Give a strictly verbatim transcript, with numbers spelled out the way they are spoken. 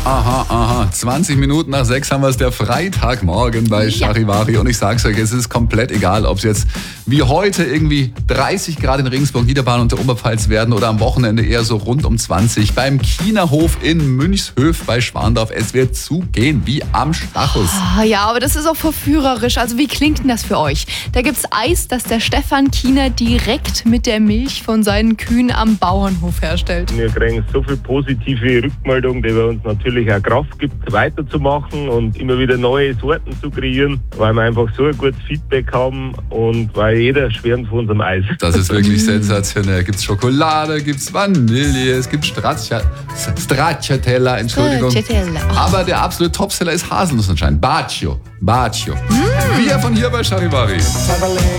Aha, aha. zwanzig Minuten nach sechs haben wir es, der Freitagmorgen bei Charivari. Und ich sag's euch, es ist komplett egal, ob es jetzt wie heute irgendwie dreißig Grad in Regensburg, Niederbayern und der Oberpfalz werden oder am Wochenende eher so rund um zwanzig. Beim Chinahof in Münchshöf bei Schwandorf. Es wird zugehen wie am Stachus. Oh, ja, aber das ist auch verführerisch. Also wie klingt denn das für euch? Da gibt's Eis, das der Stefan Kiener direkt mit der Milch von seinen Kühen am Bauernhof herstellt. Wir kriegen so viel positive Rückmeldung, die uns natürlich auch Kraft gibt, weiterzumachen und immer wieder neue Sorten zu kreieren, weil wir einfach so ein gutes Feedback haben und weil jeder schwärmt von unserem Eis. Das ist wirklich sensationell. Gibt's Schokolade, gibt's Vanille, es gibt Straccia, Stracciatella, Entschuldigung. Stracciatella. Oh. Aber der absolute Topseller ist Haselnuss anscheinend. Bacio, Bacio. Mm. Wir von hier bei Charivari.